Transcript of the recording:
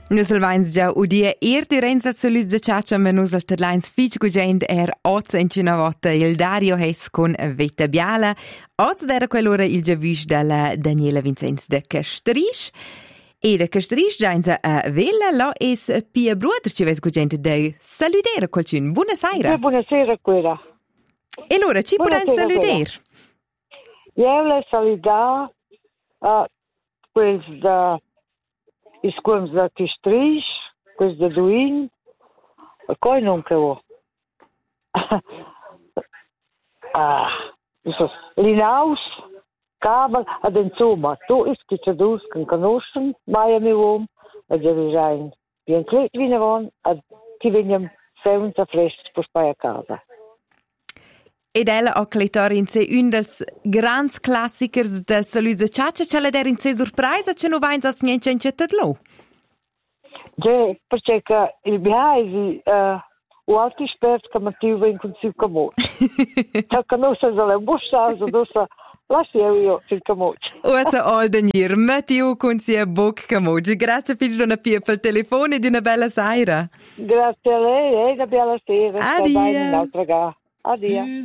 Nus alvains già udia Durenza solus de Ciaccia, ma nus alterlains fich gugend ozza in cina volta il Dario Hess con Vetta Biala. Ozza d'era quell'ora il già visch dalla Daniela Vincenz de Castrisch. E de Castrisch giainza a Vella, lo es Pia Bruder ci ves gugend de saludere qualcun. Buonasera. Buonasera, quella. E allora, ci podem saludere? Io le saludar a quels da isquams da Castrisch, quels da Duin, a coi non che ho. Linaus, Kabel, ad insomma, tu is che c'è dus che conoscono, mai mi uom, ad arrivain, bien clet vinavon, ad ti veniam senza fresco per spai a casa. Ed ella ha cletore in sé un dels grands classicers del Salus de Ciaccia, ce l'ha in sé sorpresa, ce non va in sas niente in cittadlo. Già, perché il bihaisi, o altri esperti che mattiu ven con siu camot. Ciò che non sa la busta, non sa, lasci io il camot. Osa Aldenir, Matteo con sia boc camot. Grazie figlio una pia per telefono e di una bella sera. Grazie a lei, una bella sera. Addio. Addio.